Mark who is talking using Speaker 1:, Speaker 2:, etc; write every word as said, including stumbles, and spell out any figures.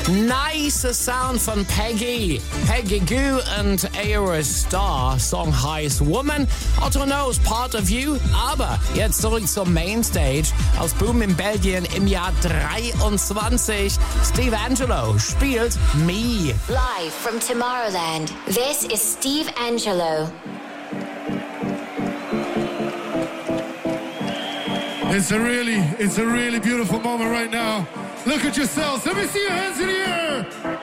Speaker 1: Nice Sound von Peggy. Peggy Gou und Aerostar. Song heißt Woman. Otto Knows Part of You. Aber jetzt zurück zur Mainstage. Aus Boom in Belgien im Jahr dreiundzwanzig. Steve Angello spielt Me.
Speaker 2: Live from Tomorrowland. This is Steve Angello.
Speaker 3: It's a really, it's a really beautiful moment right now. Look at yourselves. Let me see your hands in the air.